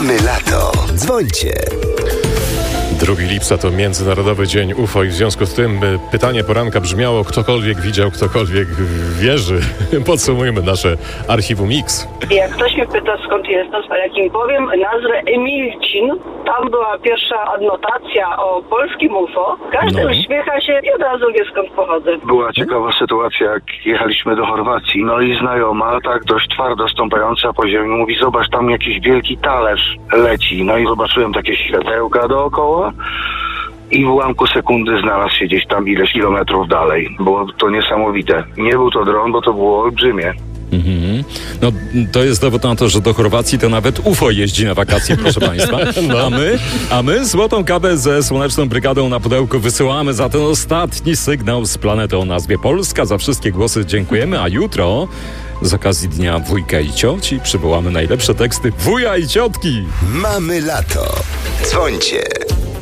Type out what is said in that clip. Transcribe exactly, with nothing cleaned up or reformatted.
Mamy lato. Dzwońcie. drugiego lipca to Międzynarodowy Dzień U F O i w związku z tym pytanie poranka brzmiało: ktokolwiek widział, ktokolwiek wierzy. Podsumujmy nasze archiwum X. Jak ktoś mnie pyta, skąd jestem, a jak im powiem nazwę Emilcin, tam była pierwsza adnotacja o polskim U F O, każdy No. uśmiecha się i od razu wie, skąd pochodzę. Była ciekawa sytuacja, jak jechaliśmy do Chorwacji. No i znajoma, tak dość twardo stąpająca po ziemi, mówi: zobacz, tam jakiś wielki talerz leci. No i zobaczyłem takie światełka dookoła i w ułamku sekundy znalazł się gdzieś tam ileś kilometrów dalej. Było to niesamowite. Nie był to dron, bo to było olbrzymie. Mhm. No to jest dowód na to, że do Chorwacji to nawet U F O jeździ na wakacje, proszę państwa. A my, a my złotą kawę ze Słoneczną Brygadą na pudełku wysyłamy za ten ostatni sygnał z planety o nazwie Polska. Za wszystkie głosy dziękujemy, a jutro z okazji Dnia Wujka i Cioci przywołamy najlepsze teksty wuja i ciotki. Mamy lato. Dzwońcie.